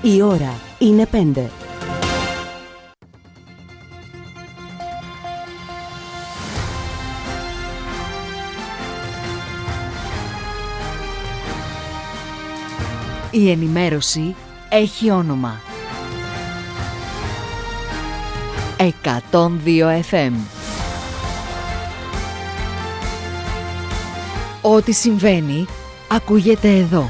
Η ώρα είναι 5. Η ενημέρωση έχει όνομα. 102 FM. Ό,τι συμβαίνει, ακούγεται εδώ.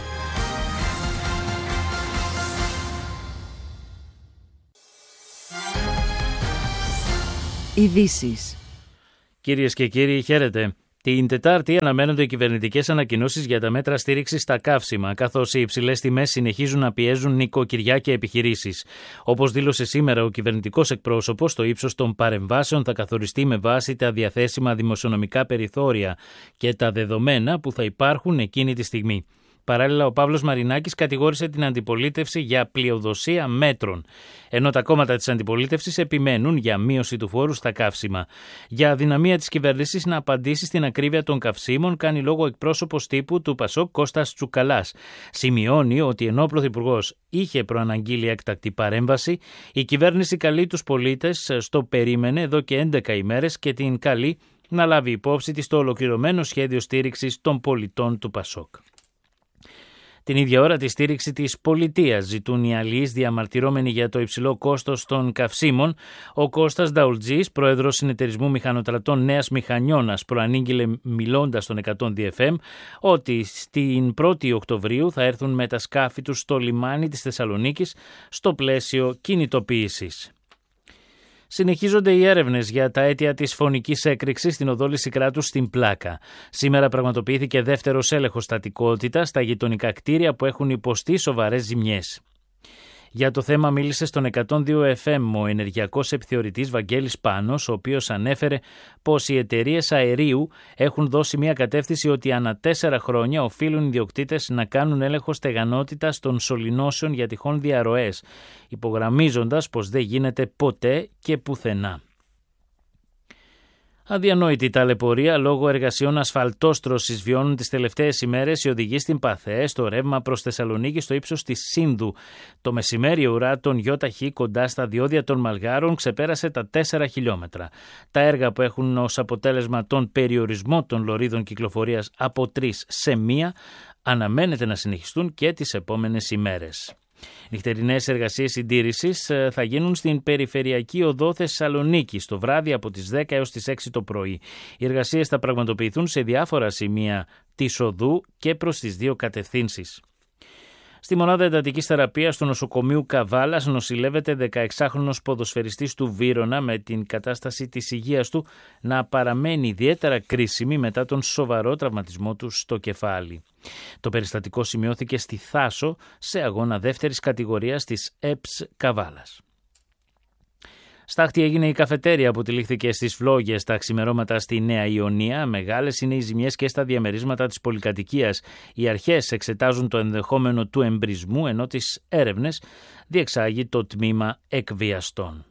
Ειδήσεις. Κυρίες και κύριοι, χαίρετε. Την Τετάρτη αναμένονται κυβερνητικές ανακοινώσεις για τα μέτρα στήριξης στα καύσιμα, καθώς οι υψηλές τιμές συνεχίζουν να πιέζουν νοικοκυριά και επιχειρήσεις. Όπως δήλωσε σήμερα ο κυβερνητικός εκπρόσωπος, το ύψος των παρεμβάσεων θα καθοριστεί με βάση τα διαθέσιμα δημοσιονομικά περιθώρια και τα δεδομένα που θα υπάρχουν εκείνη τη στιγμή. Παράλληλα, ο Παύλος Μαρινάκης κατηγόρησε την αντιπολίτευση για πλειοδοσία μέτρων, ενώ τα κόμματα της αντιπολίτευσης επιμένουν για μείωση του φόρου στα καύσιμα. Για αδυναμία της κυβέρνησης να απαντήσει στην ακρίβεια των καυσίμων, κάνει λόγο εκπρόσωπος τύπου του Πασόκ Κώστας Τσουκαλάς. Σημειώνει ότι ενώ ο Πρωθυπουργός είχε προαναγγείλει έκτακτη παρέμβαση, η κυβέρνηση καλεί τους πολίτες στο περίμενε εδώ και 11 ημέρες και την καλεί να λάβει υπόψη της το ολοκληρωμένο σχέδιο στήριξης των πολιτών του Πασόκ. Την ίδια ώρα τη στήριξη της πολιτείας ζητούν οι αλληλείς διαμαρτυρόμενοι για το υψηλό κόστος των καυσίμων. Ο Κώστας Νταουλτζής, πρόεδρος συνεταιρισμού μηχανοτρατών Νέας Μηχανιώνας, προανήγγειλε μιλώντας στον 102 FM ότι στην 1η Οκτωβρίου θα έρθουν με τα σκάφη τους στο λιμάνι της Θεσσαλονίκης στο πλαίσιο κινητοποίησης. Συνεχίζονται οι έρευνες για τα αίτια της φωνικής έκρηξης στην οδό Λυσικράτους στην Πλάκα. Σήμερα πραγματοποιήθηκε δεύτερος έλεγχος στατικότητας στα γειτονικά κτίρια που έχουν υποστεί σοβαρές ζημιές. Για το θέμα μίλησε στον 102 FM ο ενεργειακός επιθεωρητής Βαγγέλης Πάνος, ο οποίος ανέφερε πως οι εταιρείες αερίου έχουν δώσει μια κατεύθυνση ότι ανά 4 χρόνια οφείλουν οι ιδιοκτήτες να κάνουν έλεγχο στεγανότητας των σωληνώσεων για τυχόν διαρροές, υπογραμμίζοντας πως δεν γίνεται ποτέ και πουθενά. Αδιανόητη ταλαιπωρία λόγω εργασιών ασφαλτόστρωσης βιώνουν τις τελευταίες ημέρες οι οδηγοί στην Παθέ στο ρεύμα προς Θεσσαλονίκη στο ύψος της Σύνδου. Το μεσημέρι η ουρά των ΙΧ κοντά στα διόδια των Μαλγάρων ξεπέρασε τα 4 χιλιόμετρα. Τα έργα που έχουν ως αποτέλεσμα τον περιορισμό των λωρίδων κυκλοφορίας από 3 σε 1 αναμένεται να συνεχιστούν και τις επόμενες ημέρες. Νυχτερινές εργασίες συντήρησης θα γίνουν στην Περιφερειακή Οδό Θεσσαλονίκη το βράδυ από τις 10 έως τις 6 το πρωί. Οι εργασίες θα πραγματοποιηθούν σε διάφορα σημεία της οδού και προς τις 2 κατευθύνσεις. Στη μονάδα εντατικής θεραπείας του νοσοκομείου Καβάλας νοσηλεύεται 16χρονος ποδοσφαιριστής του Βύρωνα με την κατάσταση της υγείας του να παραμένει ιδιαίτερα κρίσιμη μετά τον σοβαρό τραυματισμό του στο κεφάλι. Το περιστατικό σημειώθηκε στη Θάσο σε αγώνα δεύτερης κατηγορίας της ΕΠΣ Καβάλας. Στάχτη έγινε η καφετέρια που τυλίχθηκε στις Φλόγες τα ξημερώματα στη Νέα Ιωνία. Μεγάλες είναι οι ζημιές και στα διαμερίσματα της πολυκατοικίας. Οι αρχές εξετάζουν το ενδεχόμενο του εμπρισμού, ενώ τις έρευνες διεξάγει το τμήμα εκβιαστών.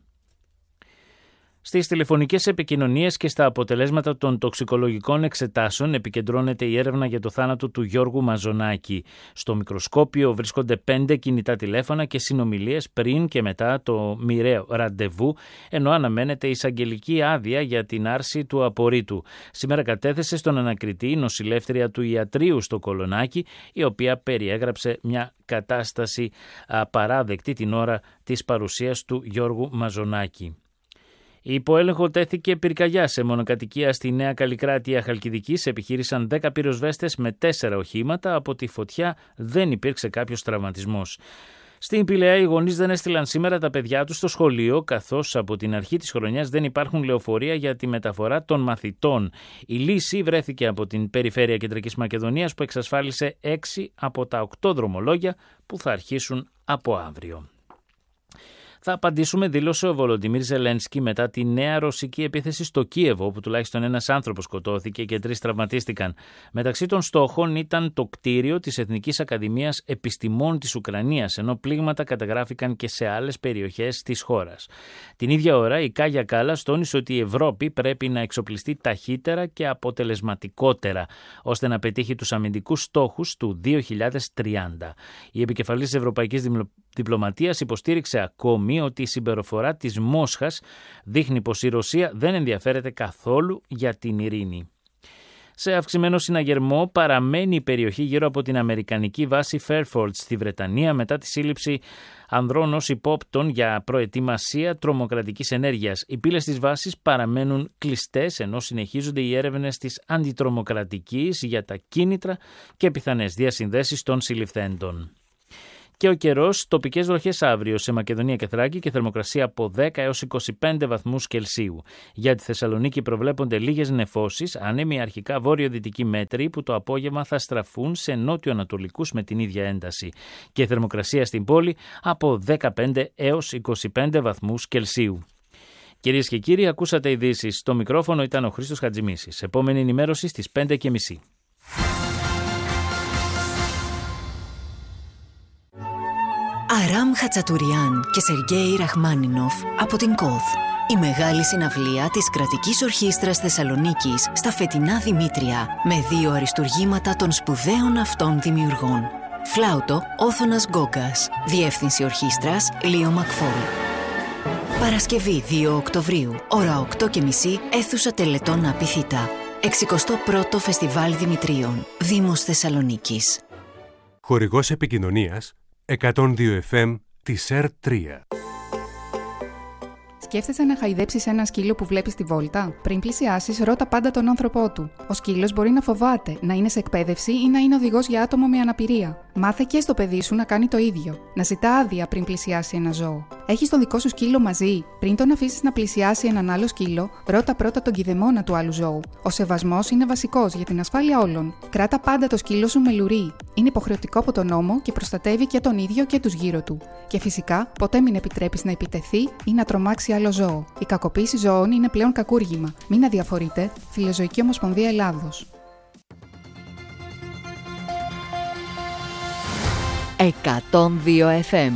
Στις τηλεφωνικές επικοινωνίες και στα αποτελέσματα των τοξικολογικών εξετάσεων επικεντρώνεται η έρευνα για το θάνατο του Γιώργου Μαζονάκη. Στο μικροσκόπιο βρίσκονται 5 κινητά τηλέφωνα και συνομιλίες πριν και μετά το μοιραίο ραντεβού, ενώ αναμένεται εισαγγελική άδεια για την άρση του απορρίτου. Σήμερα κατέθεσε στον ανακριτή η νοσηλεύτρια του ιατρείου στο Κολονάκι, η οποία περιέγραψε μια κατάσταση απαράδεκτη την ώρα της παρουσίας του Γιώργου Μαζονάκη. Η υποέλεγχο τέθηκε πυρκαγιά σε μονοκατοικία στη Νέα Καλλικράτεια Χαλκιδικής. Επιχείρησαν 10 πυροσβέστες με 4 οχήματα. Από τη φωτιά δεν υπήρξε κάποιος τραυματισμός. Στην Πηλαία, οι γονείς δεν έστειλαν σήμερα τα παιδιά τους στο σχολείο, καθώς από την αρχή της χρονιάς δεν υπάρχουν λεωφορεία για τη μεταφορά των μαθητών. Η λύση βρέθηκε από την Περιφέρεια Κεντρικής Μακεδονίας, που εξασφάλισε 6 από τα 8 δρομολόγια που θα αρχίσουν από αύριο. Θα απαντήσουμε, δήλωσε ο Βολοντιμίρ Ζελένσκι μετά τη νέα ρωσική επίθεση στο Κίεβο, όπου τουλάχιστον ένας άνθρωπος σκοτώθηκε και 3 τραυματίστηκαν. Μεταξύ των στόχων ήταν το κτίριο της Εθνικής Ακαδημίας Επιστημών της Ουκρανίας, ενώ πλήγματα καταγράφηκαν και σε άλλες περιοχές της χώρας. Την ίδια ώρα, η Κάγια Κάλλας τόνισε ότι η Ευρώπη πρέπει να εξοπλιστεί ταχύτερα και αποτελεσματικότερα, ώστε να πετύχει τους αμυντικούς στόχους του 2030. Η επικεφαλής της Ευρωπαϊκής διπλωματίας υποστήριξε ακόμη ότι η συμπεριφορά της Μόσχας δείχνει πως η Ρωσία δεν ενδιαφέρεται καθόλου για την ειρήνη. Σε αυξημένο συναγερμό παραμένει η περιοχή γύρω από την αμερικανική βάση Fairfield στη Βρετανία μετά τη σύλληψη ανδρών ως υπόπτων για προετοιμασία τρομοκρατικής ενέργειας. Οι πύλες της βάσης παραμένουν κλειστές ενώ συνεχίζονται οι έρευνες της αντιτρομοκρατικής για τα κίνητρα και πιθανές διασυνδέσεις των συλληφθέντων. Και ο καιρός, τοπικές βροχές αύριο σε Μακεδονία και Θράκη και θερμοκρασία από 10 έως 25 βαθμούς Κελσίου. Για τη Θεσσαλονίκη προβλέπονται λίγες νεφώσεις, άνεμοι αρχικά βόρειο-δυτικοί μέτροι που το απόγευμα θα στραφούν σε νότιο-ανατολικούς με την ίδια ένταση. Και η θερμοκρασία στην πόλη από 15 έως 25 βαθμούς Κελσίου. Κυρίες και κύριοι, ακούσατε ειδήσεις. Στο μικρόφωνο ήταν ο Χρήστος Χατζημίσης. Επόμενη ενημέρωση στις 5:30. Αράμ Χατσατουριάν και Σεργέη Ραχμάνινοφ από την ΚΟΘ. Η μεγάλη συναυλία της Κρατικής Ορχήστρας Θεσσαλονίκης στα φετινά Δημήτρια με 2 αριστουργήματα των σπουδαίων αυτών δημιουργών. Φλάουτο Όθωνας Γκόγκας. Διεύθυνση ορχήστρας Λίο Μακφόλ. Παρασκευή 2 Οκτωβρίου, ώρα 8:30, αίθουσα Τελετών Απιθύτα. 61ο Φεστιβάλ Δημητρίων, Δήμος Θεσσαλονίκης. Χορηγός επικοινωνίας 102 FM της ΕΡΤ3. Σκέφτεσαι να χαϊδέψεις ένα σκύλο που βλέπεις στη βόλτα? Πριν πλησιάσεις, ρώτα πάντα τον άνθρωπό του. Ο σκύλος μπορεί να φοβάται, να είναι σε εκπαίδευση ή να είναι οδηγός για άτομο με αναπηρία. Μάθε και στο παιδί σου να κάνει το ίδιο. Να ζητά άδεια πριν πλησιάσει ένα ζώο. Έχεις τον δικό σου σκύλο μαζί? Πριν τον αφήσεις να πλησιάσει έναν άλλο σκύλο, ρώτα πρώτα τον κηδεμόνα του άλλου ζώου. Ο σεβασμός είναι βασικός για την ασφάλεια όλων. Κράτα πάντα το σκύλο σου με λουρί. Είναι υποχρεωτικό από τον νόμο και προστατεύει και τον ίδιο και τους γύρω του. Και φυσικά, ποτέ μην επιτρέπεις να επιτεθεί ή να τρομάξει άλλο ζώο. Η κακοποίηση ζώων είναι πλέον κακούργημα. Μην αδιαφορείτε. Φιλοζωική Ομοσπονδία Ελλάδος. 102 FM.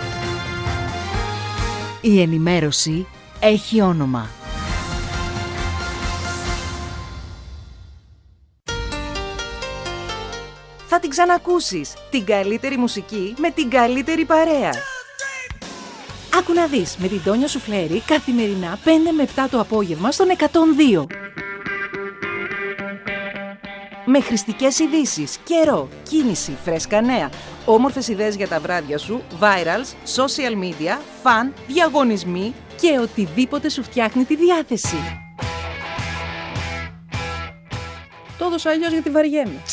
Η ενημέρωση έχει όνομα. Θα την ξανακούσεις. Την καλύτερη μουσική με την καλύτερη παρέα. Άκου να δεις με την Τόνια Σουφλέρη καθημερινά 5 με 7 το απόγευμα στον 102. Με χρηστικές ειδήσεις, καιρό, κίνηση, φρέσκα νέα, όμορφες ιδέες για τα βράδια σου, virals, social media, φαν, διαγωνισμοί και οτιδήποτε σου φτιάχνει τη διάθεση. Το έδωσα αλλιώς γιατί βαριέμαι.